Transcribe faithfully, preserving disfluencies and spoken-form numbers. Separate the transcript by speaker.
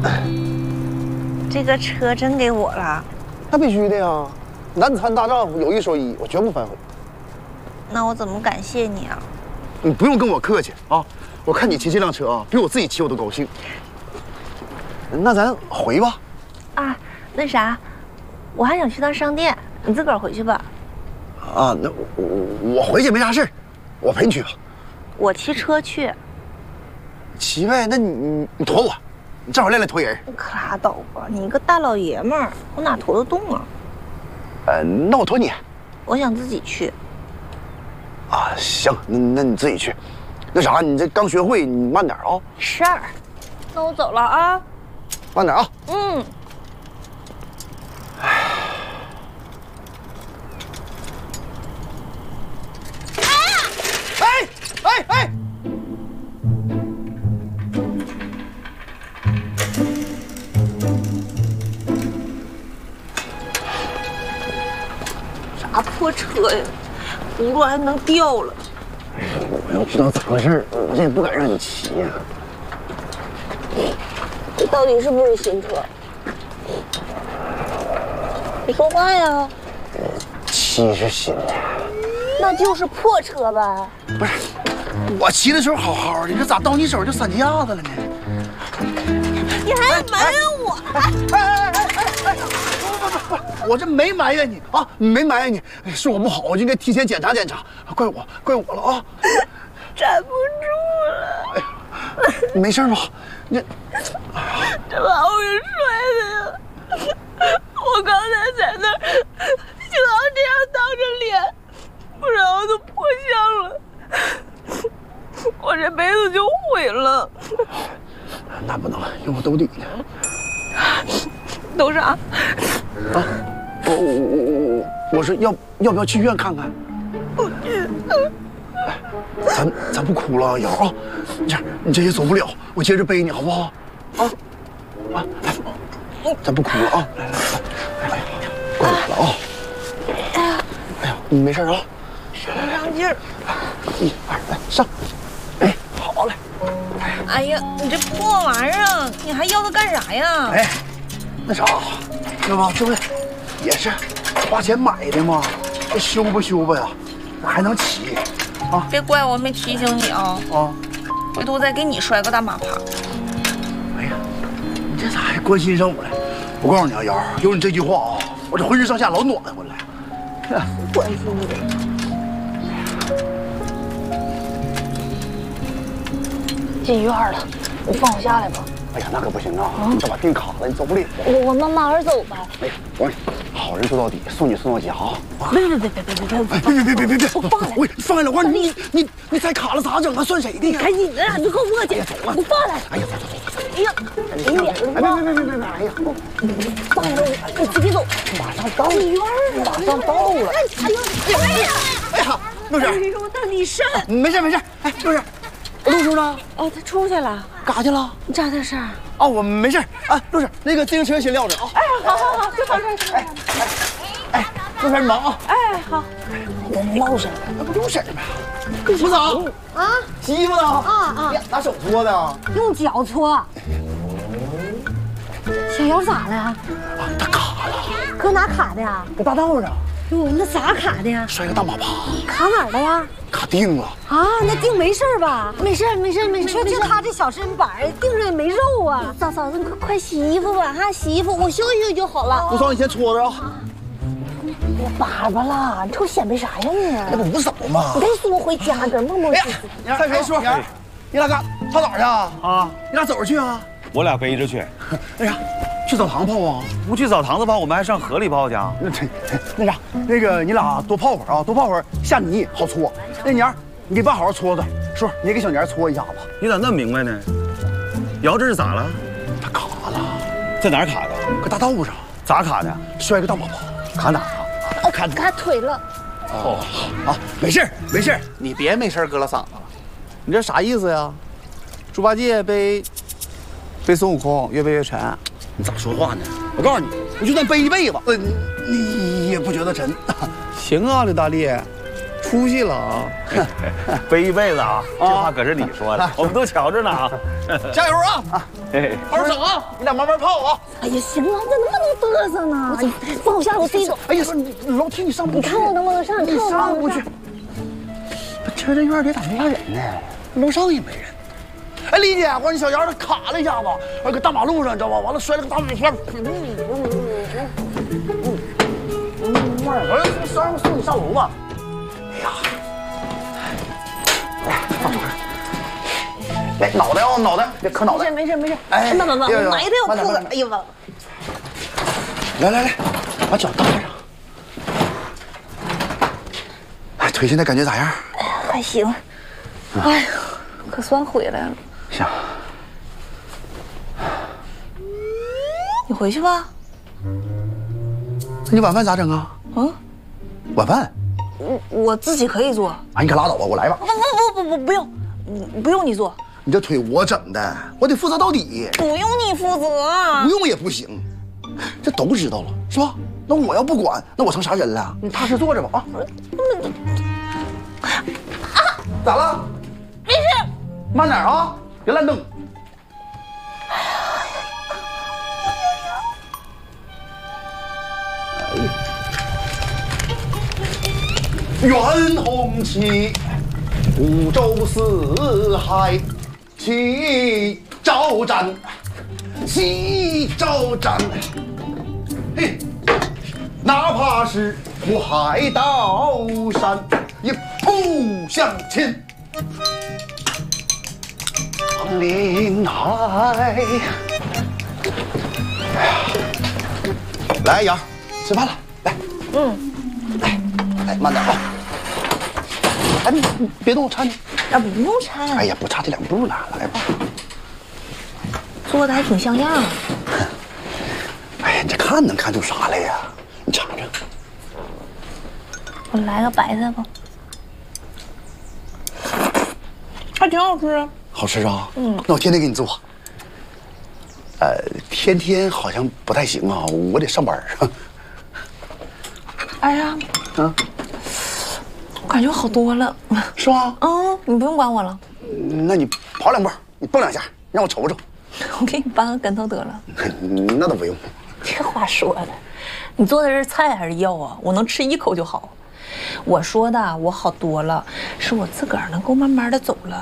Speaker 1: 这个车真给我了？
Speaker 2: 那必须的呀！难缠大丈夫，有一说一，我绝不反悔。
Speaker 1: 那我怎么感谢你啊？
Speaker 2: 你不用跟我客气啊！我看你骑这辆车啊，比我自己骑我都高兴。那咱回吧。
Speaker 1: 啊，那啥，我还想去趟商店，你自个儿回去吧。
Speaker 2: 啊，那我我回去没啥事儿，我陪你去吧。
Speaker 1: 我骑车去。
Speaker 2: 骑呗，那你你你驮我，你正好练练驮人。
Speaker 1: 你可拉倒吧，你一个大老爷们儿，我哪驮得动啊？
Speaker 2: 呃，那我驮你。
Speaker 1: 我想自己去。
Speaker 2: 啊，行，那那你自己去。那啥，你这刚学会，你慢点啊。
Speaker 1: 是儿，那我走了啊。
Speaker 2: 慢点啊。
Speaker 1: 嗯。
Speaker 2: 哎哎哎！
Speaker 1: 啥破车呀？轱辘还能掉了。
Speaker 2: 我要知道咋回事，我这也不敢让你骑呀。
Speaker 1: 这到底是不是新车？你说话呀！
Speaker 2: 漆是新的。
Speaker 1: 那就是破车呗。
Speaker 2: 不是，我骑的时候好好的，你这咋到你手就散架子了呢？
Speaker 1: 你还埋怨我？
Speaker 2: 哎哎哎哎哎！不不不不，我这没埋怨你啊，没埋怨你，是我不好，我就应该提前检查检查，怪我怪我了啊！
Speaker 1: 站不住了。
Speaker 2: 哎呀，没事吧？你
Speaker 1: 这把我给摔的呀！我刚才在那儿，幸好这样当着脸，不然我都破相了，我这辈子就毁了。
Speaker 2: 那不能，用我兜底呢。
Speaker 1: 都啥？啊，
Speaker 2: 我我我我我说要要不要去医院看看？
Speaker 1: 不去。
Speaker 2: 哎，咱咱不哭了，瑶啊，你这你这也走不了，我接着背你好不好？啊啊，来，咱不哭了啊！来来来，哎呀，怪我了啊！
Speaker 1: 哎呀，
Speaker 2: 哎呀，你没事啊？
Speaker 1: 使不上劲儿。
Speaker 2: 一二来上，哎，好嘞。
Speaker 1: 哎呀，你这破玩意儿，你还要它干啥呀？
Speaker 2: 哎，那啥，那吧，这不也是花钱买的吗？这修吧修吧呀，还能骑啊！
Speaker 1: 别怪我没提醒你啊！
Speaker 2: 啊，
Speaker 1: 回头再给你摔个大马趴。
Speaker 2: 哎呀，你这咋还关心上我了？我告诉你啊，瑶，有你这句话啊，我这浑身上下老暖和了。
Speaker 1: 关心你的。进医院了，你放我下来吧。
Speaker 2: 哎呀，那可不行啊！你这把病卡了，你走不了。
Speaker 1: 我我慢慢儿走吧。
Speaker 2: 哎呀，我说你，好人做到底，送你送到家啊！
Speaker 1: 别别别别别别别！
Speaker 2: 哎，别别别别别别！
Speaker 1: 我放来，
Speaker 2: 我放下来，我说你你你踩卡了咋整啊？算谁的呀？
Speaker 1: 赶紧的，你快过去！
Speaker 2: 走了，
Speaker 1: 你放来！
Speaker 2: 哎呀，走走走！
Speaker 1: 哎呀，给脸了！
Speaker 2: 哎，别别别别别别！哎呀，
Speaker 1: 放下，你自己走。
Speaker 2: 马上到，
Speaker 1: 医院了，
Speaker 2: 马上到了！
Speaker 1: 哎呦，哎呀！
Speaker 2: 哎呀，六婶，
Speaker 1: 哎呦，大你肾！
Speaker 2: 没事没事。哎，六婶，陆叔呢？
Speaker 1: 哦，他出去了。
Speaker 2: 干啥去了？
Speaker 1: 咋的事儿？
Speaker 2: 哦，我没事。啊，六婶，那个自行车先撂着啊。
Speaker 1: 哎，好好好，就放这儿。
Speaker 2: 哎哎哎，六婶你忙啊。
Speaker 1: 哎，好。我冒失了，
Speaker 2: 那不六婶吗？扶嫂
Speaker 3: 啊，
Speaker 2: 洗衣服呢？
Speaker 3: 啊啊，
Speaker 2: 拿手搓的。
Speaker 3: 用脚搓。小姚咋了？
Speaker 2: 啊，他卡了，
Speaker 3: 搁哪卡的呀？
Speaker 2: 搁大道上。
Speaker 3: 哟，那咋卡的呀？
Speaker 2: 摔个大马趴。
Speaker 3: 卡哪儿了呀？
Speaker 2: 卡腚了。
Speaker 3: 啊，那腚没事吧？没事没事没事。你说就他这小身板，腚上也没肉啊。
Speaker 1: 嫂嫂子，你快快洗衣服吧，哈，洗衣服，我休息休息就好了。
Speaker 2: 扶嫂，你先搓着啊。
Speaker 1: 别叭叭了，你瞅显摆啥呀你？
Speaker 2: 那不扶嫂吗？
Speaker 1: 你赶紧送我回家，搁磨磨唧唧。
Speaker 2: 哎，再谁说？你俩干泡澡去啊？啊，你俩走着去啊？
Speaker 4: 我俩背着去。
Speaker 2: 那啥，去澡堂泡啊？
Speaker 4: 不去澡堂子泡，我们还上河里泡去啊？
Speaker 2: 那那啥，那个你俩多泡会儿啊，多泡会儿下泥好搓。那年你给爸好好搓搓，叔你也给小年搓一下子。
Speaker 4: 你咋那么明白呢？瑶这是咋了？
Speaker 2: 他卡了，
Speaker 4: 在哪儿卡的？
Speaker 2: 搁大道上。
Speaker 4: 咋卡的？
Speaker 2: 摔个大马趴。
Speaker 4: 卡哪啊？
Speaker 1: 呃，卡卡腿了。
Speaker 2: 哦，好，没事没事，
Speaker 5: 你别没事搁了嗓子了。你这啥意思呀？猪八戒背背孙悟空越背越沉。
Speaker 2: 你咋说话呢？我告诉你，我就算背一辈子，呃，你也不觉得沉。
Speaker 5: 行啊，刘大力， 出息了啊！
Speaker 4: 背一辈子啊，这话可是你说的，我们都瞧着呢啊！
Speaker 5: 加油啊！
Speaker 4: 嘿，
Speaker 5: 好好整啊！你俩慢慢泡啊！
Speaker 3: 哎呀，行了，你咋那么能嘚瑟呢？哎呀，放我下，我自己走。
Speaker 2: 哎呀，你楼梯你上不去，
Speaker 3: 你看我能不能上？
Speaker 2: 你上不去。今儿这院里咋没啥人呢？楼上也没人。哎，丽姐，我说你小姚他卡了一下子，而搁大马路上，你知道吧？完了摔了个大马片。嗯嗯，哎，上送你上楼吧。哎呀，来，放这儿。来，脑袋哦，脑袋，别磕脑袋。
Speaker 3: 没事没事没事。
Speaker 2: 哎，
Speaker 3: 慢慢慢，我埋汰我裤子。哎呀妈！
Speaker 2: 来来来，把脚搭上。哎，腿现在感觉咋样？
Speaker 3: 还行。哎呀，可算回来了。
Speaker 2: 行。
Speaker 3: 你回去吧。
Speaker 2: 那你晚饭咋整啊？
Speaker 3: 嗯，
Speaker 2: 晚饭？
Speaker 3: 我我自己可以做。
Speaker 2: 啊，你可拉倒吧，我来吧。
Speaker 3: 不不不不不不用，不用你做。
Speaker 2: 你这腿我整的，我得负责到底。
Speaker 3: 不用你负责。
Speaker 2: 不用也不行，这都知道了是吧？那我要不管，那我成啥人了？你踏实坐着吧啊！啊，咋了？
Speaker 3: 没事。
Speaker 2: 慢点啊，别乱动。袁弘齐，五洲四海，齐招展，齐招展。嘿，哪怕是我海刀山，也不向前。望林海。来，杨，吃饭了，来。嗯。来，来，慢点啊。哎，你你别动，我搀你。
Speaker 3: 啊，不用搀。
Speaker 2: 哎呀，不差这两步了，来吧。
Speaker 3: 做的还挺像样。
Speaker 2: 哎呀，你这看能看出啥来呀？你尝尝。
Speaker 3: 我来个白菜吧。还挺好吃。
Speaker 2: 好吃啊。嗯。那我天天给你做。呃，天天好像不太行啊，我得上班。
Speaker 3: 哎呀，
Speaker 2: 啊，
Speaker 3: 我感觉好多了。
Speaker 2: 是吗？
Speaker 3: 嗯，你不用管我了。
Speaker 2: 那你跑两步，你蹦两下，让我瞅瞅。
Speaker 3: 我给你搬个跟头得了。
Speaker 2: 那倒不用。
Speaker 3: 这话说的，你做的是菜还是药啊？我能吃一口就好。我说的我好多了，是我自个儿能够慢慢的走了。